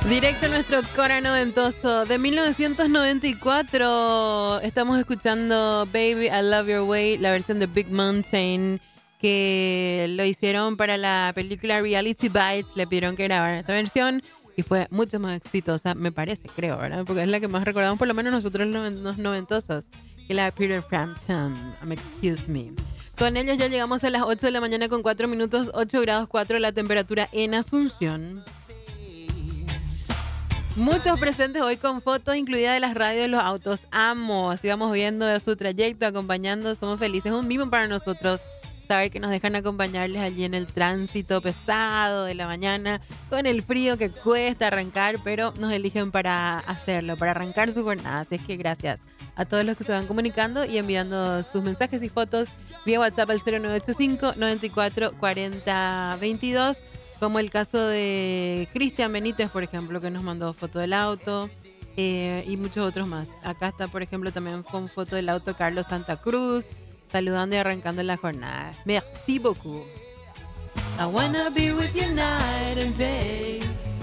Directo a nuestro Cora noventoso de 1994. Estamos escuchando Baby I Love Your Way, la versión de Big Mountain, que lo hicieron para la película Reality Bites. Le pidieron que grabaran esta versión y fue mucho más exitosa, me parece, creo, ¿verdad? Porque es la que más recordamos, por lo menos nosotros los noventosos, que la de Peter Frampton. Excuse me. Con ellos ya llegamos a las 8 de la mañana con 4 minutos, 8 grados 4 la temperatura en Asunción. Muchos presentes hoy con fotos incluidas de las radios de los autos. Amo, así vamos viendo su trayecto, acompañando. Somos felices, es un mimo para nosotros saber que nos dejan acompañarles allí en el tránsito pesado de la mañana, con el frío que cuesta arrancar, pero nos eligen para hacerlo, para arrancar su jornada. Así es que gracias a todos los que se van comunicando y enviando sus mensajes y fotos vía WhatsApp al 0985 94 40 22. Como el caso de Cristian Benítez, por ejemplo, que nos mandó foto del auto, y muchos otros más. Acá está, por ejemplo, también con foto del auto Carlos Santa Cruz, saludando y arrancando la jornada. Merci beaucoup. I wanna be with you night and day.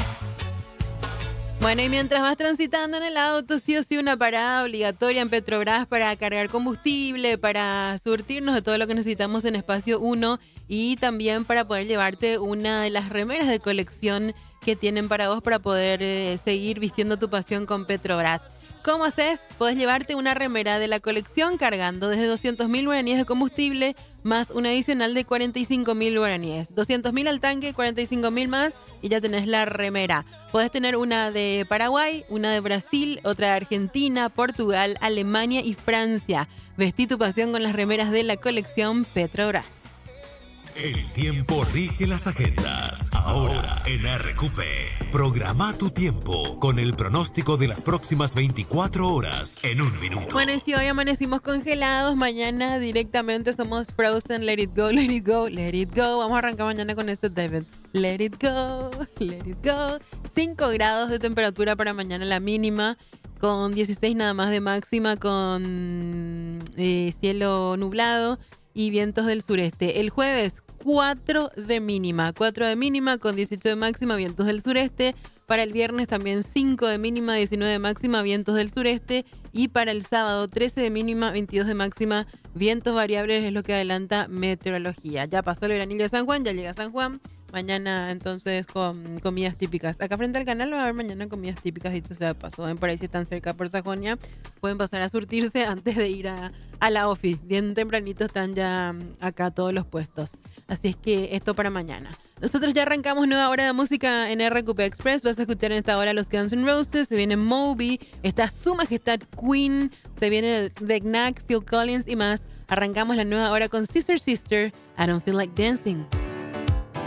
Bueno, y mientras vas transitando en el auto, sí o sí una parada obligatoria en Petrobras para cargar combustible, para surtirnos de todo lo que necesitamos en Espacio 1 y también para poder llevarte una de las remeras de colección que tienen para vos para poder seguir vistiendo tu pasión con Petrobras. ¿Cómo haces? Podés llevarte una remera de la colección cargando desde 200.000 guaraníes de combustible más un adicional de 45.000 guaraníes. 200.000 al tanque, 45.000 más y ya tenés la remera. Podés tener una de Paraguay, una de Brasil, otra de Argentina, Portugal, Alemania y Francia. Vestí tu pasión con las remeras de la colección Petrobras. El tiempo rige las agendas. Ahora en RQP. Programa tu tiempo con el pronóstico de las próximas 24 horas en un minuto. Bueno, y si hoy amanecimos congelados, mañana directamente somos frozen. Let it go, let it go, let it go. Vamos a arrancar mañana con este David. Let it go, let it go. 5 grados de temperatura para mañana la mínima, con 16 nada más de máxima, con cielo nublado y vientos del sureste. El jueves 4 de mínima con 18 de máxima, vientos del sureste. Para el viernes también 5 de mínima, 19 de máxima, vientos del sureste. Y para el sábado 13 de mínima, 22 de máxima, vientos variables, es lo que adelanta meteorología. Ya pasó el veranillo de San Juan, ya llega San Juan. Mañana entonces con comidas típicas. Acá frente al canal va a haber mañana comidas típicas, dicho sea de paso. Ven por ahí si están cerca por Sajonia, pueden pasar a surtirse antes de ir a la ofi. Bien tempranito están ya acá todos los puestos. Así es que esto para mañana. Nosotros ya arrancamos nueva hora de música en RQP Express. Vas a escuchar en esta hora los Guns N' Roses. Se viene Moby, está Su Majestad Queen, se viene The Knack, Phil Collins y más. Arrancamos la nueva hora con Sister Sister, I Don't Feel Like Dancing.